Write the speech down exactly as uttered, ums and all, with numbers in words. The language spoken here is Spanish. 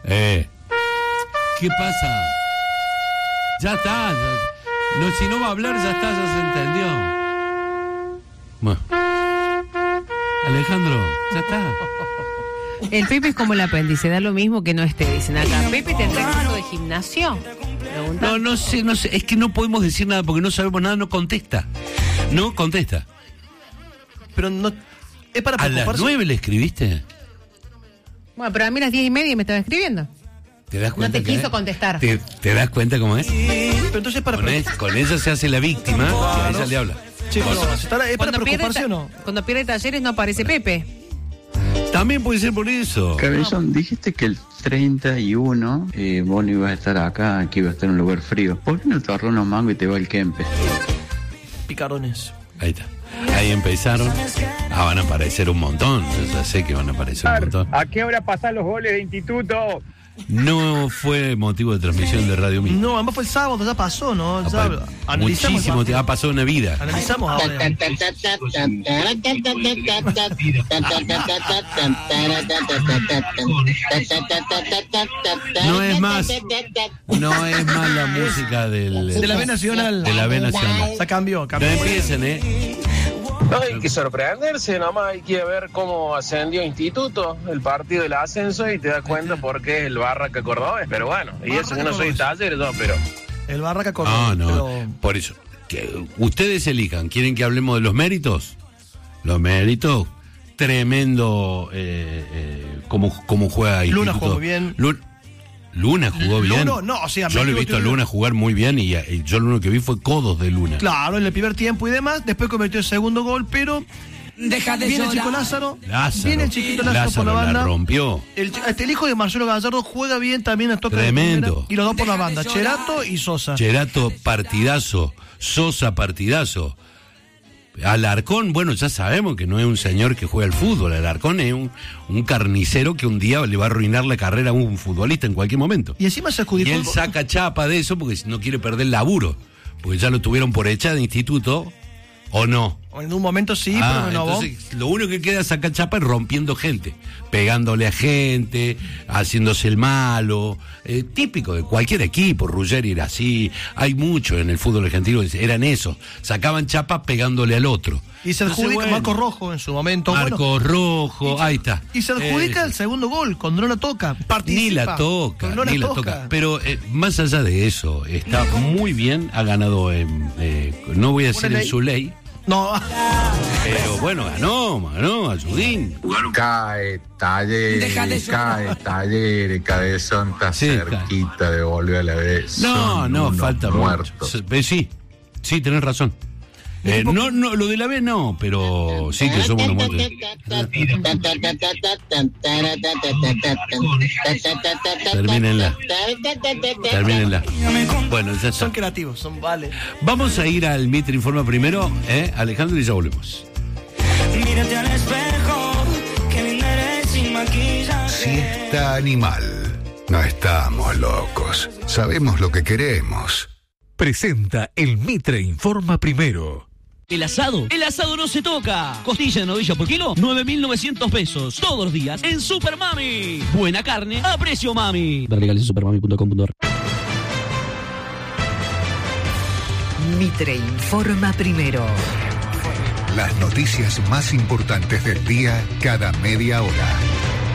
Eh. ¿Qué pasa? Ya está. Ya, no, si no va a hablar, ya está, ya se entendió. Bueno. Alejandro, ya está. El Pepe es como el apéndice, da lo mismo que no esté, dicen acá. ¿Pepe tendrá curso de gimnasio? Pregunta. No, no sé, no sé. Es que no podemos decir nada porque no sabemos nada, no contesta. No contesta. Pero no... Es para ¿A las nueve le escribiste? Bueno, pero a mí a las diez y media me estaba escribiendo. ¿Te das cuenta? No te que quiso es? contestar. ¿Te, ¿Te das cuenta cómo es? Pero entonces es para... Con, es, con ella se hace la víctima y a ella le habla. Sí, pero ¿es para Cuando pierde, preocuparse o no? cuando pierde talleres no aparece Pepe. También puede ser por eso. Cabezón, dijiste que el treinta y uno eh, vos no ibas a estar acá, que ibas a estar en un lugar frío. ¿Por qué no te ahorras unos mangos y te va el Kempe? Picarones. Ahí está. Ahí empezaron. Ah, van a aparecer un montón. Yo ya sé que van a aparecer un montón. ¿A qué hora pasan los goles de instituto? No fue motivo de transmisión de Radio Mil. No, además fue el sábado, ya pasó, ¿no? Ya Apa- analizamos Muchísimo, el te ha pasado una vida. Analizamos ahora. No es más, no es más la música del, De la B Nacional. de la B Nacional. Ya cambió, No cambió. empiecen, ¿eh? No hay que sorprenderse, nomás hay que ver cómo ascendió Instituto, el partido del ascenso, y te das cuenta por qué es el Barraca Cordobés. Pero bueno, y eso que no soy taller, no, pero... El Barraca No, Cordobés. no, pero- por eso. Que ustedes elijan. ¿Quieren que hablemos de los méritos? Los méritos, tremendo eh, eh, como, como juega Luna Instituto. jugó muy bien. Lu- Luna jugó bien. Luna, no, o sea, yo lo he metió- visto a tiene- Luna jugar muy bien y, y yo lo único que vi fue codos de Luna. Claro, en el primer tiempo y demás. Después cometió el segundo gol, pero... Deja de Viene el llorar. chico Lázaro. Lázaro, Viene el chiquito Lázaro, por la Lázaro banda. la rompió. El, chi- este, el hijo de Marcelo Gallardo juega bien también, nos toca de Tremendo. primera, y los dos por la banda, Cherato y Sosa. Cherato, partidazo. Sosa, partidazo. Alarcón, bueno, ya sabemos que no es un señor que juega al fútbol. Alarcón es un, un carnicero que un día le va a arruinar la carrera a un futbolista en cualquier momento. Y encima se Y adjudicó. él saca chapa de eso porque no quiere perder el laburo. Porque ya lo tuvieron por hecha de instituto, ¿o no? En un momento sí, Ah, pero no. entonces lo único que queda es sacar chapa es rompiendo gente, pegándole a gente, haciéndose el malo, eh, típico de cualquier equipo. Ruggeri era así, hay mucho en el fútbol argentino, eran esos, sacaban chapa pegándole al otro. Y se Entonces, adjudica bueno, Marco Rojo en su momento. Marco bueno, Rojo, y- ahí está. Y se adjudica Eh, el segundo gol, cuando no la toca. Participa, Ni la toca, pero no ni la toca. Pero eh, más allá de eso, está muy bien, ha ganado, en, eh, no voy a decir en ley? su ley, No, pero bueno, ganó, ganó, Ayudín. Cae, Talleres, Deja de llorar. cae, Talleres, Cabezón está Sí, cerquita de volver a la vez. No, Son no, unos falta muertos. mucho. Eh, Sí, sí, tenés razón. Eh, no, no, lo de la B no, pero sí que somos unos muertos. Termínenla. Termínenla. Bueno, ya está. son creativos, son vale. Vamos a ir al Mitre Informa primero, ¿eh? Alejandro, y ya volvemos. Mírate al espejo, que linda eres sin maquillaje. Siesta animal. No estamos locos. Sabemos lo que queremos. Presenta el Mitre Informa primero. El asado, el asado no se toca. Costilla de novilla por kilo, nueve mil novecientos pesos. Todos los días en Super Mami. Buena carne a precio mami. Legales en supermami punto com punto ar. Mitre Informa primero. Las noticias más importantes del día cada media hora.